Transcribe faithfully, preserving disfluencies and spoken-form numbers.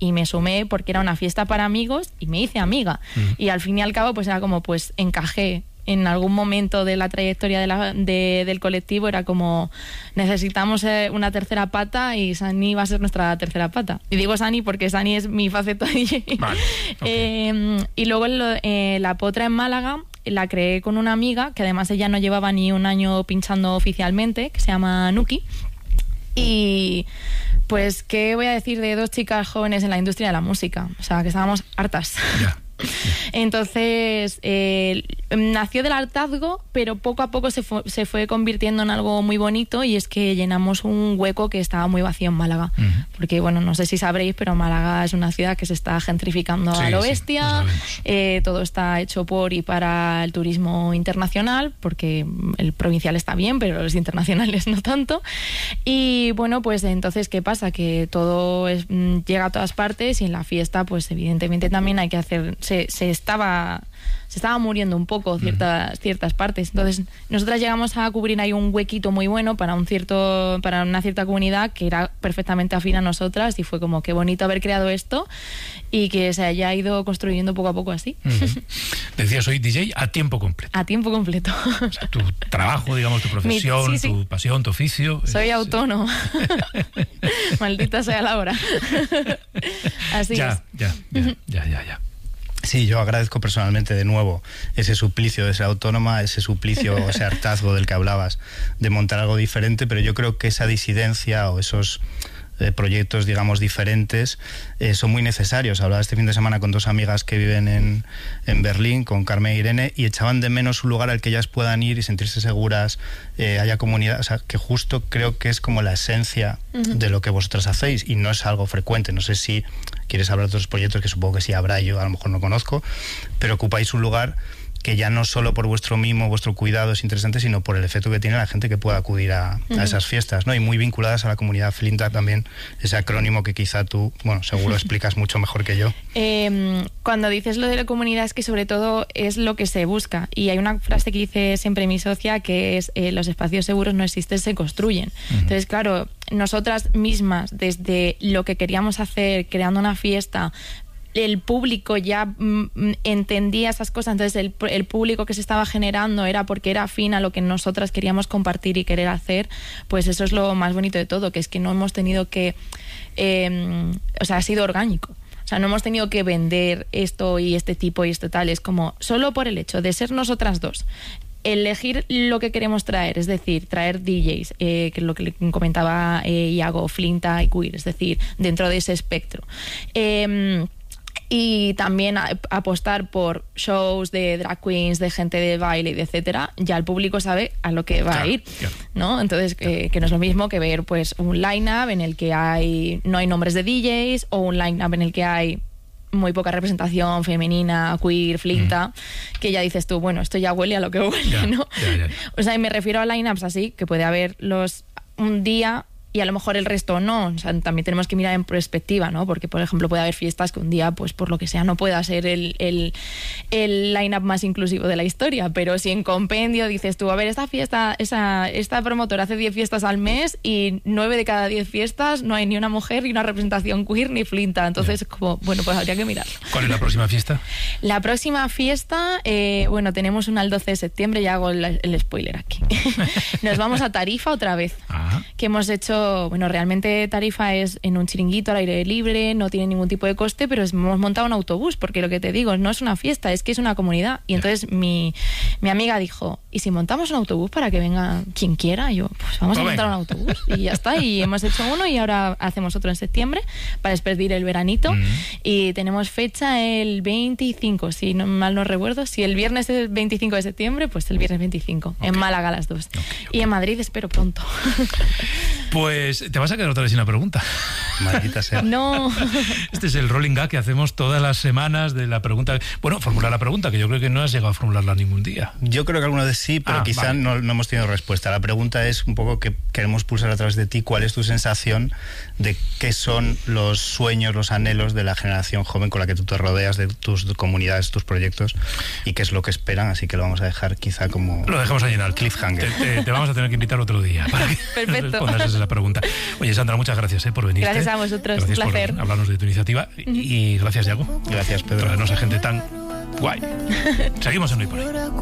y me sumé porque era una fiesta para amigos y me hice amiga. Mm. Y al fin y al cabo, pues era como, pues encajé. En algún momento de la trayectoria de la, de, del colectivo era como necesitamos eh, una tercera pata y Sani va a ser nuestra tercera pata. Y digo Sani porque Sani es mi faceta D J. Vale, okay. eh, y luego lo, eh, la Potra en Málaga la creé con una amiga que además ella no llevaba ni un año pinchando oficialmente, que se llama Nuki. Y pues, ¿qué voy a decir de dos chicas jóvenes en la industria de la música? O sea, que estábamos hartas. Yeah. Entonces eh, nació del hartazgo, pero poco a poco se fue, se fue convirtiendo en algo muy bonito, y es que llenamos un hueco que estaba muy vacío en Málaga. Uh-huh. Porque bueno, no sé si sabréis, pero Málaga es una ciudad que se está gentrificando sí, a lo bestia. Sí, eh, todo está hecho por y para el turismo internacional, porque el provincial está bien, pero los internacionales no tanto. Y bueno, pues entonces ¿qué pasa? Que todo es, llega a todas partes, y en la fiesta pues evidentemente también hay que hacer... Se, se estaba se estaba muriendo un poco ciertas, ciertas partes. Entonces nosotras llegamos a cubrir ahí un huequito muy bueno para un cierto para una cierta comunidad que era perfectamente afín a nosotras, y fue como qué bonito haber creado esto y que se haya ido construyendo poco a poco así. Uh-huh. Decías, soy D J a tiempo completo. A tiempo completo. O sea, tu trabajo, digamos, tu profesión, Mi, sí, sí. tu pasión, tu oficio. Soy es, autónoma. Maldita sea la hora. Así ya, es. Ya, ya, ya, ya, ya. Sí, yo agradezco personalmente de nuevo ese suplicio de ser autónoma, ese suplicio, ese hartazgo del que hablabas, de montar algo diferente, pero yo creo que esa disidencia o esos eh, proyectos, digamos, diferentes eh, son muy necesarios. Hablaba este fin de semana con dos amigas que viven en, en Berlín, con Carmen e Irene, y echaban de menos un lugar al que ellas puedan ir y sentirse seguras, eh, haya comunidad, o sea, que justo creo que es como la esencia uh-huh. de lo que vosotras hacéis, y no es algo frecuente. No sé si quieres hablar de otros proyectos, que supongo que sí habrá, yo a lo mejor no conozco, pero ocupáis un lugar que ya no solo por vuestro mimo, vuestro cuidado es interesante, sino por el efecto que tiene la gente que pueda acudir a, uh-huh. a esas fiestas, ¿no? Y muy vinculadas a la comunidad Flinta también, ese acrónimo que quizá tú, bueno, seguro explicas mucho mejor que yo. Eh, cuando dices lo de la comunidad, es que sobre todo es lo que se busca, y hay una frase que dice siempre mi socia, que es eh, los espacios seguros no existen, se construyen. Uh-huh. Entonces, claro, nosotras mismas, desde lo que queríamos hacer, creando una fiesta, el público ya mm, entendía esas cosas, entonces el, el público que se estaba generando era porque era afín a lo que nosotras queríamos compartir y querer hacer. Pues eso es lo más bonito de todo, que es que no hemos tenido que eh, o sea, ha sido orgánico. O sea, no hemos tenido que vender esto y este tipo y esto tal, es como solo por el hecho de ser nosotras dos, elegir lo que queremos traer, es decir, traer D Js, eh, que es lo que le comentaba eh, Iago, Flinta y Queer, es decir, dentro de ese espectro. Eh, Y también a, apostar por shows de drag queens, de gente de baile y de etcétera, ya el público sabe a lo que va claro, a ir, claro. ¿no? Entonces, claro. eh, que no es lo mismo que ver pues un line-up en el que hay no hay nombres de D Js, o un line-up en el que hay muy poca representación femenina, queer, Flinta, mm. que ya dices tú, bueno, esto ya huele a lo que huele, ya, ¿no? Ya, ya, ya. O sea, y me refiero a line-ups así, que puede haber los un día y a lo mejor el resto no. O sea, también tenemos que mirar en perspectiva, ¿no? Porque, por ejemplo, puede haber fiestas que un día, pues por lo que sea, no pueda ser el, el, el line-up más inclusivo de la historia, pero si en compendio dices tú, a ver, esta fiesta, esa, esta promotora hace diez fiestas al mes y nueve de cada diez fiestas no hay ni una mujer, ni una representación queer, ni Flinta. Entonces, yeah. como, bueno, pues habría que mirarlo. ¿Cuál es la próxima fiesta? La próxima fiesta, eh, bueno, tenemos una el doce de septiembre, ya hago el, el spoiler aquí. Nos vamos a Tarifa otra vez, Ajá. que hemos hecho. Bueno, realmente Tarifa es en un chiringuito al aire libre, no tiene ningún tipo de coste, pero hemos montado un autobús, porque lo que te digo, no es una fiesta, es que es una comunidad. Y entonces mi, mi amiga dijo, ¿y si montamos un autobús para que venga quien quiera? Y yo, pues vamos oh, a montar venga. un autobús. Y ya está, y hemos hecho uno y ahora hacemos otro en septiembre para despedir el veranito. Mm. Y tenemos fecha el veinticinco, si no, mal no recuerdo. Si el viernes es el veinticinco de septiembre, pues el viernes veinticinco, okay. en Málaga las dos. Okay, okay. Y en Madrid espero pronto. Pues te vas a quedar otra vez sin una pregunta. Maldita sea. No. Este es el rolling gag que hacemos todas las semanas de la pregunta. Bueno, formular la pregunta, que yo creo que no has llegado a formularla ningún día. Yo creo que alguna vez sí, pero ah, quizá vale. no, no hemos tenido respuesta. La pregunta es un poco que queremos pulsar a través de ti, ¿cuál es tu sensación de qué son los sueños, los anhelos de la generación joven con la que tú te rodeas, de tus comunidades, tus proyectos, y qué es lo que esperan, así que lo vamos a dejar quizá como... Lo dejamos ahí en el cliffhanger. Te, te, te vamos a tener que invitar otro día para que Perfecto. respondas esa pregunta. Oye, Sandra, muchas gracias eh, por venir. Gracias a vosotros, gracias un placer. por hablarnos de tu iniciativa y, y gracias, Yago. Gracias, Pedro. Traernos a gente tan guay. Seguimos en Hoy por Hoy.